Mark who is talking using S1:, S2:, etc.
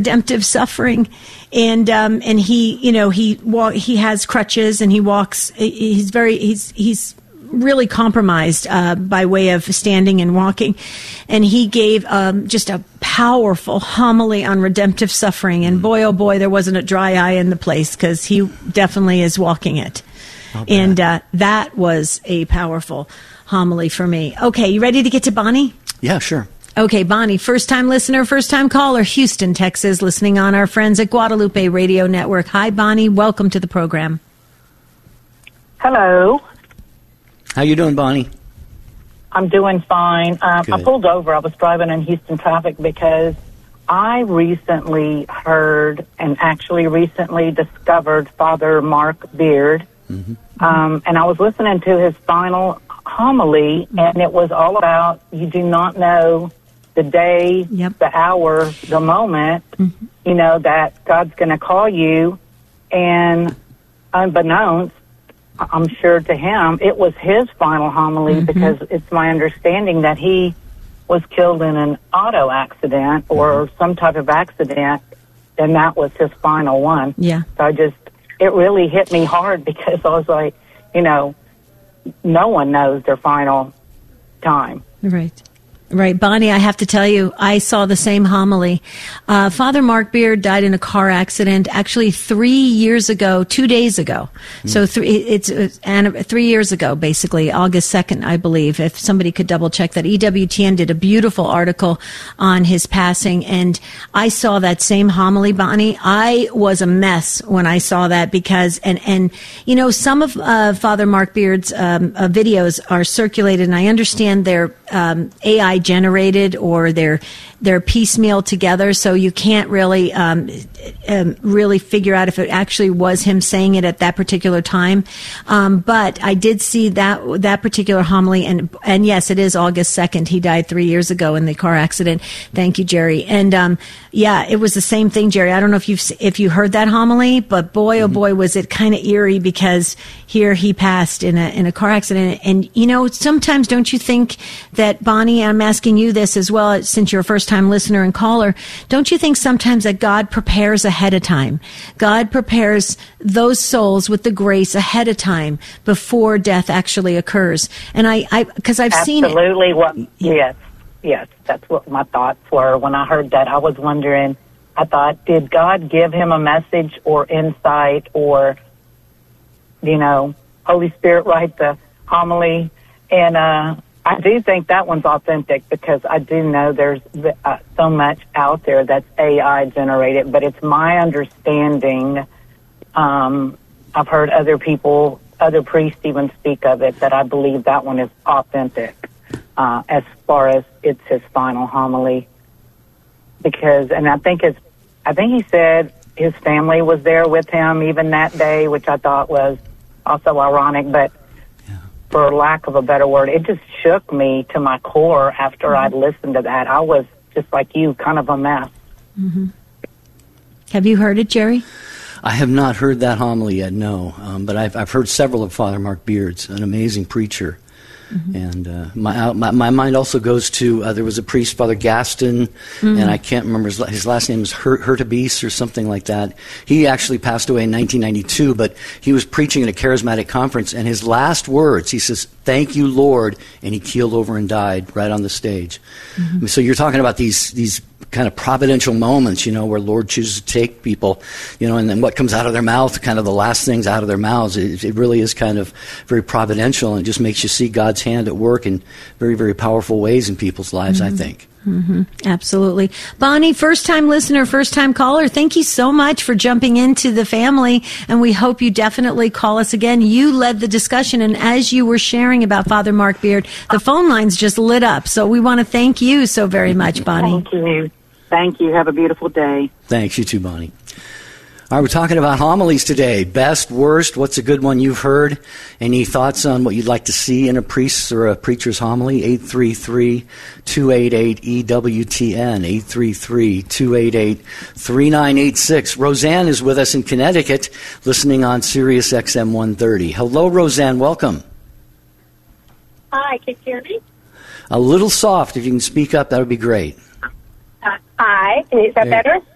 S1: redemptive suffering, and he, he has crutches and he walks. He's really compromised by way of standing and walking, and he gave just a powerful homily on redemptive suffering. And boy, oh boy, there wasn't a dry eye in the place, because he definitely is walking it. And that was a powerful homily for me. Okay, you ready to get to Bonnie?
S2: Yeah, sure.
S1: Okay, Bonnie, first-time listener, first-time caller, Houston, Texas, listening on our friends at Guadalupe Radio Network. Hi, Bonnie. Welcome to the program.
S3: Hello.
S2: How you doing, Bonnie?
S3: I'm doing fine. I pulled over. I was driving in Houston traffic because I recently heard and actually recently discovered Father Mark Beard. Mm-hmm. And I was listening to his final homily, and it was all about you do not know the day, the hour, the moment, that God's going to call you. And unbeknownst, I'm sure to him, it was his final homily, because it's my understanding that he was killed in an auto accident or some type of accident, and that was his final one.
S1: Yeah.
S3: So it really hit me hard, because I was like, no one knows their final time.
S1: Right, Bonnie, I have to tell you, I saw the same homily. Father Mark Beard died in a car accident, actually 3 years ago, 2 days ago. So 3 years ago, basically, August 2nd, I believe, if somebody could double check that. EWTN did a beautiful article on his passing, and I saw that same homily, Bonnie. I was a mess when I saw that, because, and some of Father Mark Beard's videos are circulated, and I understand they're AI generated, or they're piecemeal together, so you can't really really figure out if it actually was him saying it at that particular time. But I did see that particular homily, and yes, it is August 2nd. He died 3 years ago in the car accident. Thank you, Jerry. And it was the same thing, Jerry. I don't know if you heard that homily, but boy, oh boy, was it kind of eerie, because here he passed in a car accident. And sometimes, don't you think that, Bonnie, I'm asking you this as well, since you're a first-time listener and caller, don't you think sometimes that God prepares ahead of time? God prepares those souls with the grace ahead of time before death actually occurs. And because I've seen it.
S3: Absolutely. Yes, that's what my thoughts were when I heard that. I was wondering, I thought, did God give him a message or insight, or, Holy Spirit write the homily? And I do think that one's authentic, because I do know there's so much out there that's AI generated, but it's my understanding, I've heard other priests even speak of it, that I believe that one is authentic, as far as it's his final homily. Because, and I think he said his family was there with him even that day, which I thought was also ironic, but for lack of a better word, it just shook me to my core after I'd listened to that. I was, just like you, kind of a mess.
S1: Mm-hmm. Have you heard it, Jerry?
S2: I have not heard that homily yet, no. But I've heard several of Father Mark Beard's, an amazing preacher. Mm-hmm. And my mind also goes to, there was a priest, Father Gaston, and I can't remember, his last name is Hurtubise or something like that. He actually passed away in 1992, but he was preaching at a charismatic conference, and his last words, he says, "Thank you, Lord," and he keeled over and died right on the stage. Mm-hmm. So you're talking about these kind of providential moments, where Lord chooses to take people, and then what comes out of their mouth, kind of the last things out of their mouths, it really is kind of very providential, and it just makes you see God's hand at work in very, very powerful ways in people's lives, I think.
S1: Mm-hmm. Absolutely. Bonnie, first-time listener, first-time caller, thank you so much for jumping into the family, and we hope you definitely call us again. You led the discussion, and as you were sharing about Father Mark Beard, the phone lines just lit up, so we want to thank you so very much, Bonnie.
S3: Thank you. Thank you. Have a beautiful day.
S2: Thanks. You too, Bonnie. All right, we're talking about homilies today. Best, worst, what's a good one you've heard? Any thoughts on what you'd like to see in a priest's or a preacher's homily? 833-288-EWTN, 833-288-3986. Roseanne is with us in Connecticut, listening on Sirius XM 130. Hello, Roseanne. Welcome.
S4: Hi, can you hear me?
S2: A little soft. If you can speak up, that would be great.
S4: Hi. Is that better?